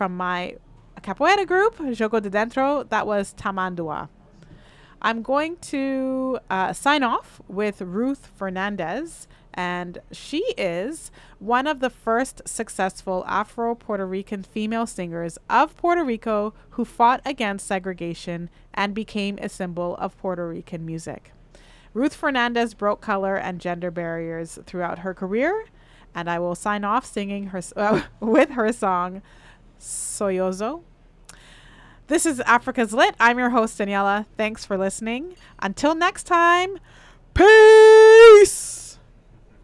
from my capoeira group, Jogo de Dentro. That was Tamandua. I'm going to sign off with Ruth Fernandez, and she is one of the first successful Afro Puerto Rican female singers of Puerto Rico who fought against segregation and became a symbol of Puerto Rican music. Ruth Fernandez broke color and gender barriers throughout her career, and I will sign off singing her with her song Soyozo. This is Africa's Lit. I'm your host, Daniela. Thanks for listening. Until next time, peace!